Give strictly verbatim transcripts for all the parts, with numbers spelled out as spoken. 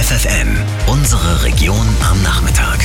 F F N, unsere Region am Nachmittag.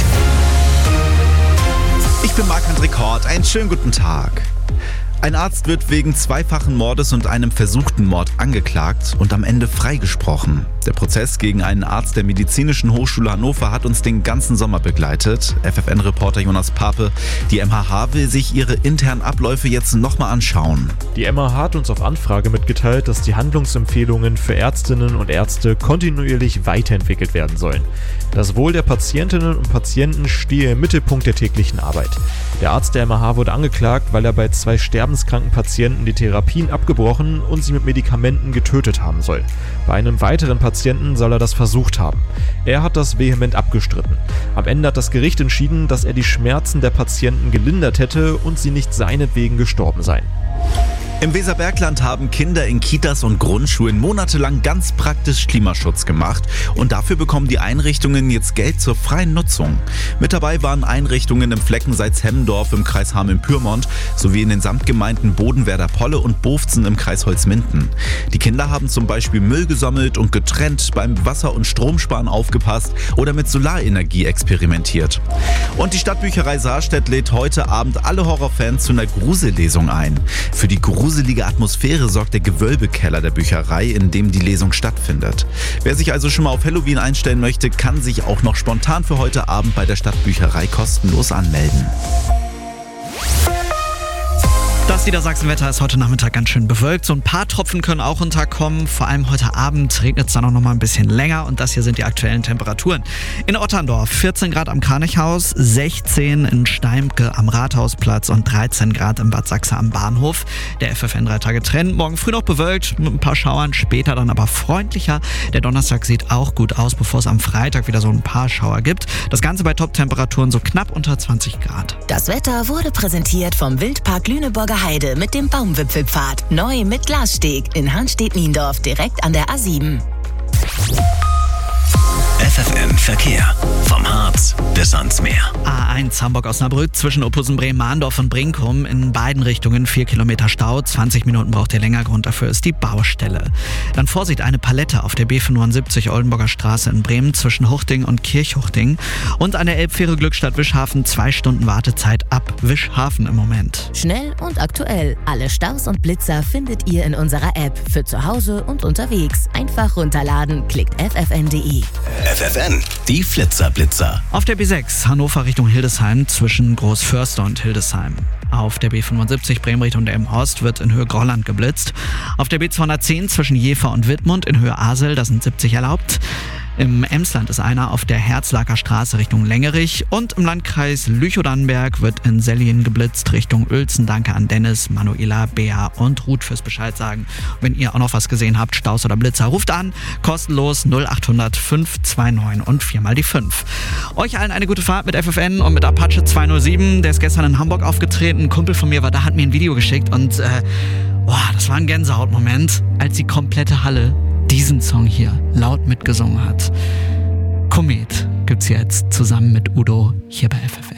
Ich bin Marc-André Kort, einen schönen guten Tag. Ein Arzt wird wegen zweifachen Mordes und einem versuchten Mord angeklagt und am Ende freigesprochen. Der Prozess gegen einen Arzt der Medizinischen Hochschule Hannover hat uns den ganzen Sommer begleitet. F F N-Reporter Jonas Pape. Die M H H will sich ihre internen Abläufe jetzt nochmal anschauen. Die M H H hat uns auf Anfrage mitgeteilt, dass die Handlungsempfehlungen für Ärztinnen und Ärzte kontinuierlich weiterentwickelt werden sollen. Das Wohl der Patientinnen und Patienten stehe im Mittelpunkt der täglichen Arbeit. Der Arzt der M H H wurde angeklagt, weil er bei zwei sterbenskranken Patienten die Therapien abgebrochen und sie mit Medikamenten getötet haben soll. Bei einem weiteren Patienten soll er das versucht haben. Er hat das vehement abgestritten. Am Ende hat das Gericht entschieden, dass er die Schmerzen der Patienten gelindert hätte und sie nicht seinetwegen gestorben seien. Im Weserbergland haben Kinder in Kitas und Grundschulen monatelang ganz praktisch Klimaschutz gemacht und dafür bekommen die Einrichtungen jetzt Geld zur freien Nutzung. Mit dabei waren Einrichtungen im Flecken Salzhemmendorf im Kreis Hameln-Pyrmont sowie in den Samtgemeinden Bodenwerder-Polle und Bofzen im Kreis Holzminden. Die Kinder haben zum Beispiel Müll gesammelt und getrennt, beim Wasser- und Stromsparen aufgepasst oder mit Solarenergie experimentiert. Und die Stadtbücherei Saarstedt lädt heute Abend alle Horrorfans zu einer Grusellesung ein. Für die gruselige Atmosphäre sorgt der Gewölbekeller der Bücherei, in dem die Lesung stattfindet. Wer sich also schon mal auf Halloween einstellen möchte, kann sich auch noch spontan für heute Abend bei der Stadtbücherei kostenlos anmelden. Das Niedersachsenwetter ist heute Nachmittag ganz schön bewölkt. So ein paar Tropfen können auch unterkommen. Vor allem heute Abend regnet es dann auch noch mal ein bisschen länger. Und das hier sind die aktuellen Temperaturen. In Otterndorf vierzehn Grad am Kranichhaus, sechzehn in Steimke am Rathausplatz und dreizehn Grad in Bad Sachse am Bahnhof. Der F F N drei Tage Trend. Morgen früh noch bewölkt mit ein paar Schauern, später dann aber freundlicher. Der Donnerstag sieht auch gut aus, bevor es am Freitag wieder so ein paar Schauer gibt. Das Ganze bei Top-Temperaturen so knapp unter zwanzig Grad. Das Wetter wurde präsentiert vom Wildpark Lüneburger Heide mit dem Baumwipfelpfad. Neu mit Glassteg in Hanstedt-Niendorf direkt an der A sieben. F F N Verkehr. Vom Harz bis ans Meer. A eins Hamburg-Osnabrück zwischen Oppusen-Bremen-Mahndorf und Brinkum. In beiden Richtungen vier Kilometer Stau. zwanzig Minuten braucht ihr länger. Grund dafür ist die Baustelle. Dann Vorsicht, eine Palette auf der B fünfundsiebzig Oldenburger Straße in Bremen zwischen Huchting und Kirchhuchting. Und an der Elbfähre Glückstadt-Wischhafen zwei Stunden Wartezeit ab Wischhafen im Moment. Schnell und aktuell. Alle Staus und Blitzer findet ihr in unserer App. Für zu Hause und unterwegs. Einfach runterladen. Klickt f f n punkt d e. F F N, die Flitzer-Blitzer. Auf der B sechs Hannover Richtung Hildesheim zwischen Großförster und Hildesheim. Auf der B fünfundsiebzig Bremen Richtung der Elmhorst wird in Höhe Grolland geblitzt. Auf der B zweihundertzehn zwischen Jever und Wittmund in Höhe Asel, da sind siebzig erlaubt. Im Emsland ist einer auf der Herzlaker Straße Richtung Längerich und im Landkreis Lüchow-Dannenberg wird in Sellien geblitzt Richtung Uelzen. Danke an Dennis, Manuela, Bea und Ruth fürs Bescheid sagen. Wenn ihr auch noch was gesehen habt, Staus oder Blitzer, ruft an, kostenlos null acht hundert fünf zwei neun und viermal die fünf. Euch allen eine gute Fahrt mit F F N und mit Apache zweihundertsieben. Der ist gestern in Hamburg aufgetreten. Ein Kumpel von mir war da, hat mir ein Video geschickt und äh, boah, das war ein Gänsehautmoment, als die komplette Halle diesen Song hier laut mitgesungen hat. Komet gibt's jetzt zusammen mit Udo hier bei F F N.